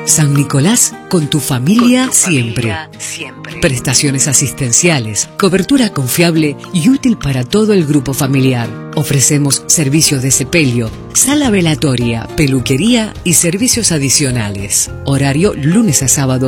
San Nicolás, con tu familia siempre. Prestaciones asistenciales, cobertura confiable y útil para todo el grupo familiar. Ofrecemos servicios de sepelio, sala velatoria, peluquería y servicios adicionales. Horario lunes a sábado